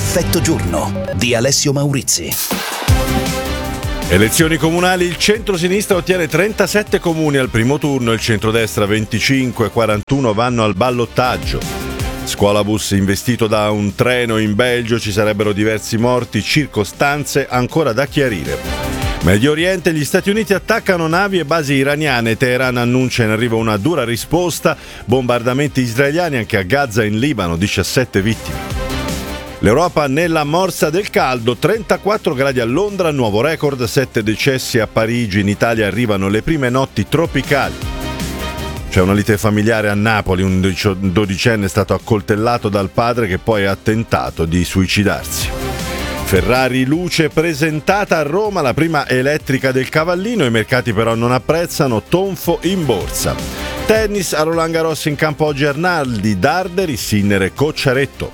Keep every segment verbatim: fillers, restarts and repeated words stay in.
Effetto giorno di Alessio Maurizi. Elezioni comunali, il centro-sinistra ottiene trentasette comuni al primo turno, il centrodestra venticinque, quarantuno vanno al ballottaggio. Scuolabus investito da un treno in Belgio, ci sarebbero diversi morti, circostanze ancora da chiarire. Medio Oriente, gli Stati Uniti attaccano navi e basi iraniane, Teheran annuncia in arrivo una dura risposta, bombardamenti israeliani anche a Gaza e in Libano, diciassette vittime. L'Europa nella morsa del caldo, trentaquattro gradi a Londra, nuovo record, sette decessi a Parigi, in Italia arrivano le prime notti tropicali. C'è una lite familiare a Napoli, un dodicenne è stato accoltellato dal padre che poi ha tentato di suicidarsi. Ferrari Luce presentata a Roma, la prima elettrica del Cavallino, i mercati però non apprezzano, tonfo in borsa. Tennis a Roland Garros, in campo oggi Arnaldi, Darderi, Sinner e Cocciaretto.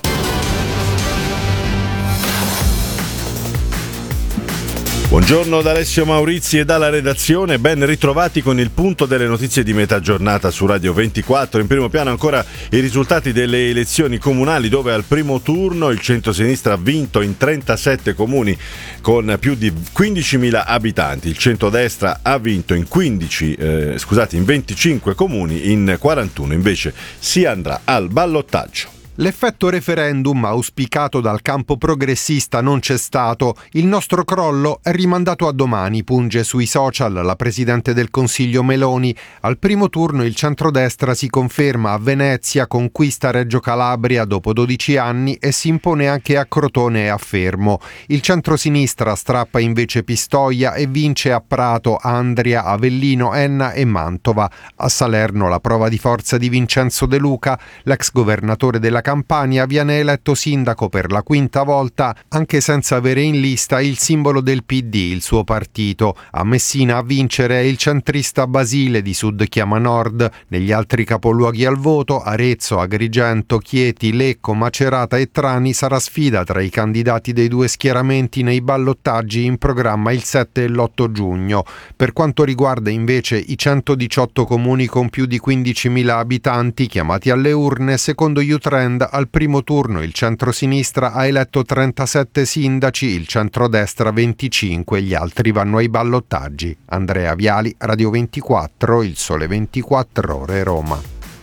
Buongiorno da Alessio Maurizi e dalla redazione, ben ritrovati con il punto delle notizie di metà giornata su Radio ventiquattro. In primo piano ancora i risultati delle elezioni comunali, dove al primo turno il centrosinistra ha vinto in trentasette comuni con più di quindicimila abitanti, il centrodestra ha vinto in quindici, eh, scusate, in venticinque comuni, in quarantuno invece si andrà al ballottaggio. L'effetto referendum auspicato dal campo progressista non c'è stato. Il nostro crollo è rimandato a domani, punge sui social la Presidente del Consiglio Meloni. Al primo turno il centrodestra si conferma a Venezia, conquista Reggio Calabria dopo dodici anni e si impone anche a Crotone e a Fermo. Il centrosinistra strappa invece Pistoia e vince a Prato, Andria, Avellino, Enna e Mantova. A Salerno la prova di forza di Vincenzo De Luca, l'ex governatore della Campania, viene eletto sindaco per la quinta volta, anche senza avere in lista il simbolo del P D, il suo partito. A Messina a vincere è il centrista Basile di Sud Chiama Nord. Negli altri capoluoghi al voto, Arezzo, Agrigento, Chieti, Lecco, Macerata e Trani, sarà sfida tra i candidati dei due schieramenti nei ballottaggi in programma il sette e l'otto giugno. Per quanto riguarda invece i centodiciotto comuni con più di quindicimila abitanti chiamati alle urne, secondo Utrend al primo turno il centrosinistra ha eletto trentasette sindaci, il centrodestra venticinque, gli altri vanno ai ballottaggi. Andrea Viali, Radio ventiquattro, Il Sole ventiquattro Ore, Roma.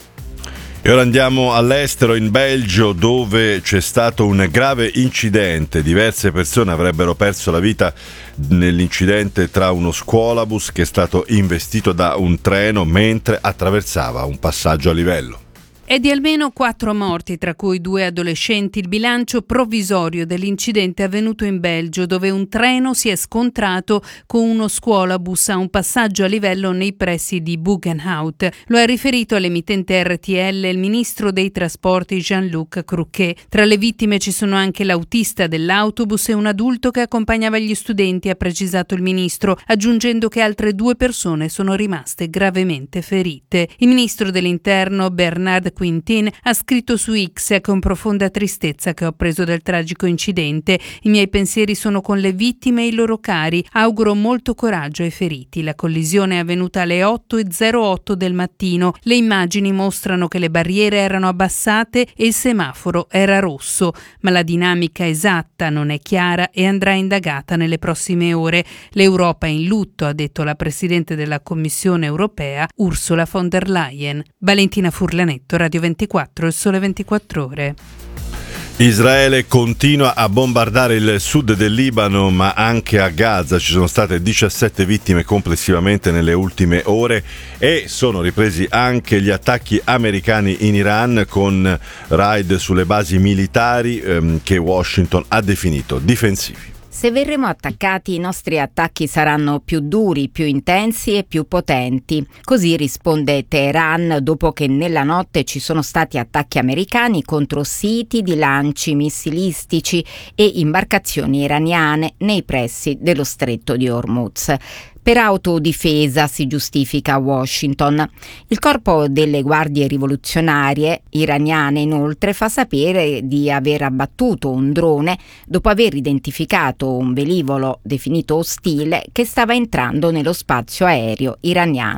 E ora andiamo all'estero, in Belgio, dove c'è stato un grave incidente. Diverse persone avrebbero perso la vita nell'incidente tra uno scuolabus che è stato investito da un treno mentre attraversava un passaggio a livello. È di almeno quattro morti, tra cui due adolescenti, il bilancio provvisorio dell'incidente avvenuto in Belgio, dove un treno si è scontrato con uno scuolabus a un passaggio a livello nei pressi di Buggenhout. Lo ha riferito all'emittente R T L il ministro dei trasporti Jean-Luc Cruquet. Tra le vittime ci sono anche l'autista dell'autobus e un adulto che accompagnava gli studenti, ha precisato il ministro, aggiungendo che altre due persone sono rimaste gravemente ferite. Il ministro dell'interno Bernard Quintin ha scritto su X: con profonda tristezza che ho preso del tragico incidente. I miei pensieri sono con le vittime e i loro cari. Auguro molto coraggio ai feriti. La collisione è avvenuta alle otto e zero otto del mattino. Le immagini mostrano che le barriere erano abbassate e il semaforo era rosso, ma la dinamica esatta non è chiara e andrà indagata nelle prossime ore. L'Europa è in lutto, ha detto la Presidente della Commissione europea Ursula von der Leyen. Valentina Furlanetto, Radio ventiquattro, Il Sole ventiquattro Ore. Israele continua a bombardare il sud del Libano, ma anche a Gaza ci sono state diciassette vittime complessivamente nelle ultime ore e sono ripresi anche gli attacchi americani in Iran con raid sulle basi militari ehm, che Washington ha definito difensivi. Se verremo attaccati, i nostri attacchi saranno più duri, più intensi e più potenti. Così risponde Teheran dopo che nella notte ci sono stati attacchi americani contro siti di lanci missilistici e imbarcazioni iraniane nei pressi dello stretto di Hormuz. Per autodifesa si giustifica Washington. Il corpo delle guardie rivoluzionarie iraniane inoltre fa sapere di aver abbattuto un drone dopo aver identificato un velivolo definito ostile che stava entrando nello spazio aereo iraniano.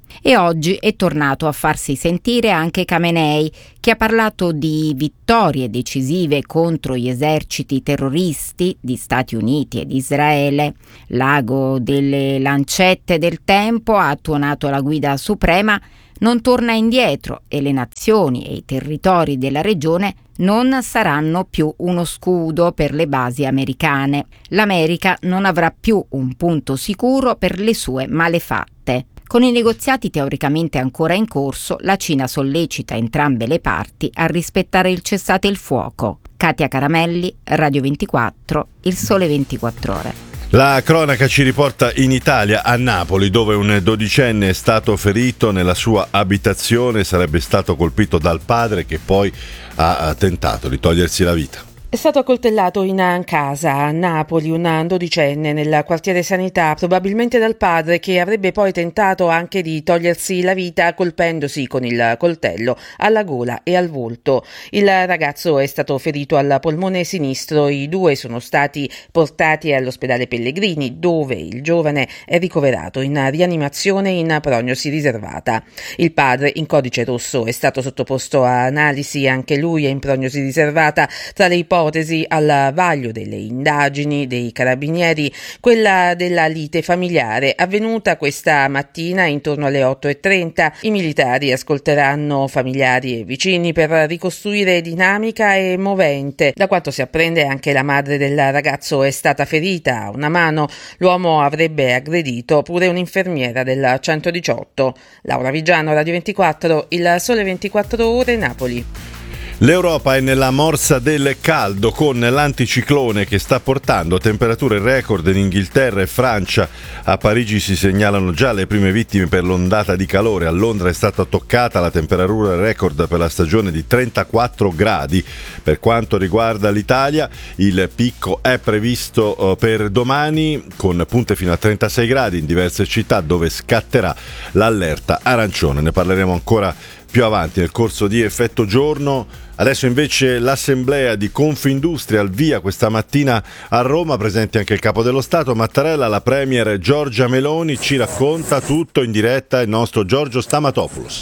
E oggi è tornato a farsi sentire anche Khamenei, che ha parlato di vittorie decisive contro gli eserciti terroristi di Stati Uniti ed Israele. L'ago delle lancette del tempo ha tuonato la guida suprema, non torna indietro e le nazioni e i territori della regione non saranno più uno scudo per le basi americane. L'America non avrà più un punto sicuro per le sue malefatte. Con i negoziati teoricamente ancora in corso, la Cina sollecita entrambe le parti a rispettare il cessate il fuoco. Katia Caramelli, Radio ventiquattro, Il Sole ventiquattro Ore. La cronaca ci riporta in Italia, a Napoli, dove un dodicenne è stato ferito nella sua abitazione, sarebbe stato colpito dal padre che poi ha tentato di togliersi la vita. È stato accoltellato in casa a Napoli un dodicenne nel quartiere Sanità, probabilmente dal padre, che avrebbe poi tentato anche di togliersi la vita colpendosi con il coltello alla gola e al volto. Il ragazzo è stato ferito al polmone sinistro, i due sono stati portati all'ospedale Pellegrini, dove il giovane è ricoverato in rianimazione in prognosi riservata. Il padre, in codice rosso, è stato sottoposto a analisi, anche lui è in prognosi riservata. Tra le ipotesi al vaglio delle indagini dei carabinieri quella della lite familiare avvenuta questa mattina intorno alle otto e trenta. I militari ascolteranno familiari e vicini per ricostruire dinamica e movente. Da quanto si apprende, anche la madre del ragazzo è stata ferita a una mano. L'uomo avrebbe aggredito pure un'infermiera del centodiciotto. Laura Vigiano, Radio ventiquattro, Il Sole ventiquattro Ore, Napoli. L'Europa è nella morsa del caldo, con l'anticiclone che sta portando temperature record in Inghilterra e Francia. A Parigi si segnalano già le prime vittime per l'ondata di calore. A Londra è stata toccata la temperatura record per la stagione di trentaquattro gradi. Per quanto riguarda l'Italia, il picco è previsto per domani, con punte fino a trentasei gradi in diverse città, dove scatterà l'allerta arancione. Ne parleremo ancora più avanti nel corso di Effetto Giorno. Adesso invece l'assemblea di Confindustria al via questa mattina a Roma, presente anche il capo dello Stato Mattarella. La premier Giorgia Meloni ci racconta tutto in diretta il nostro Giorgio Stamatopoulos.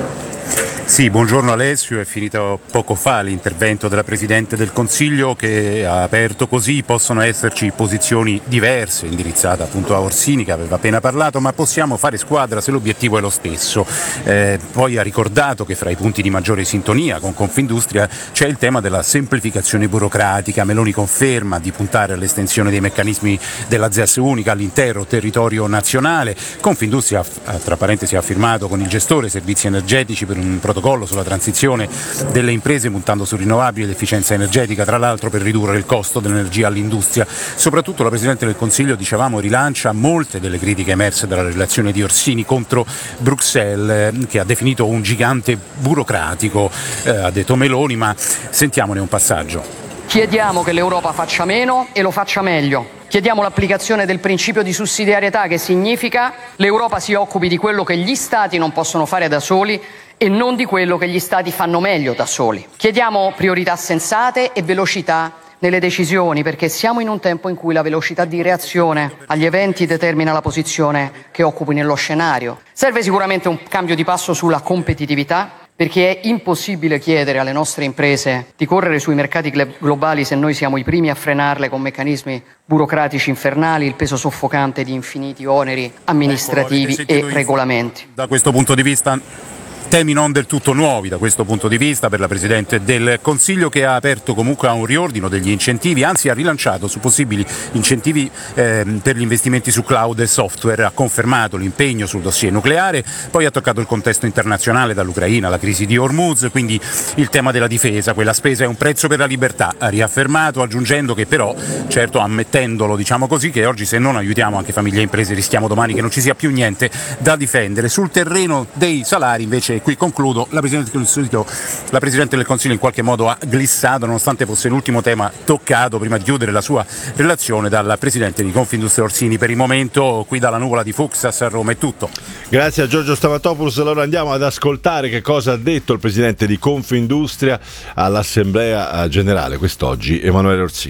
Sì, buongiorno Alessio, è finito poco fa l'intervento della Presidente del Consiglio, che ha aperto così: possono esserci posizioni diverse, indirizzate appunto a Orsini, che aveva appena parlato, ma possiamo fare squadra se l'obiettivo è lo stesso. Eh, poi ha ricordato che fra i punti di maggiore sintonia con Confindustria c'è il tema della semplificazione burocratica. Meloni conferma di puntare all'estensione dei meccanismi della Z E S unica all'intero territorio nazionale. Confindustria, tra parentesi, ha firmato con il gestore servizi energetici per un protocollo sulla transizione delle imprese, puntando su rinnovabili ed efficienza energetica, tra l'altro per ridurre il costo dell'energia all'industria. Soprattutto la Presidente del Consiglio, dicevamo, rilancia molte delle critiche emerse dalla relazione di Orsini contro Bruxelles, che ha definito un gigante burocratico, eh, ha detto Meloni, ma sentiamone un passaggio. Chiediamo che l'Europa faccia meno e lo faccia meglio. Chiediamo l'applicazione del principio di sussidiarietà, che significa l'Europa si occupi di quello che gli Stati non possono fare da soli e non di quello che gli Stati fanno meglio da soli. Chiediamo priorità sensate e velocità nelle decisioni, perché siamo in un tempo in cui la velocità di reazione agli eventi determina la posizione che occupi nello scenario. Serve sicuramente un cambio di passo sulla competitività, perché è impossibile chiedere alle nostre imprese di correre sui mercati globali se noi siamo i primi a frenarle con meccanismi burocratici infernali, il peso soffocante di infiniti oneri amministrativi ecco, e regolamenti. Da questo punto di vista, temi non del tutto nuovi da questo punto di vista per la Presidente del Consiglio, che ha aperto comunque a un riordino degli incentivi, anzi ha rilanciato su possibili incentivi eh, per gli investimenti su cloud e software, ha confermato l'impegno sul dossier nucleare, poi ha toccato il contesto internazionale, dall'Ucraina alla crisi di Hormuz, quindi il tema della difesa. Quella spesa è un prezzo per la libertà, ha riaffermato, aggiungendo che però, certo ammettendolo diciamo così, che oggi se non aiutiamo anche famiglie e imprese rischiamo domani che non ci sia più niente da difendere. Sul terreno dei salari invece, e qui concludo, la Presidente del Consiglio, la Presidente del Consiglio in qualche modo ha glissato, nonostante fosse l'ultimo tema toccato prima di chiudere la sua relazione, dalla Presidente di Confindustria Orsini. Per il momento qui dalla nuvola di Fuxas a Roma è tutto. Grazie a Giorgio Stamatopoulos. Allora andiamo ad ascoltare che cosa ha detto il Presidente di Confindustria all'Assemblea Generale quest'oggi, Emanuele Orsini.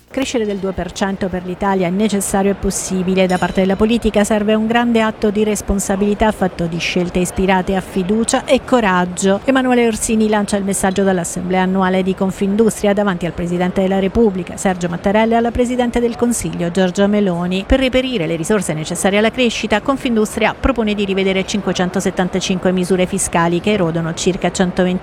Crescere del due per cento per l'Italia è necessario e possibile. Da parte della politica serve un grande atto di responsabilità fatto di scelte ispirate a fiducia e coraggio. Emanuele Orsini lancia il messaggio dall'Assemblea annuale di Confindustria davanti al Presidente della Repubblica, Sergio Mattarella, e alla Presidente del Consiglio, Giorgia Meloni. Per reperire le risorse necessarie alla crescita, Confindustria propone di rivedere cinquecentosettantacinque misure fiscali che erodono circa centoventi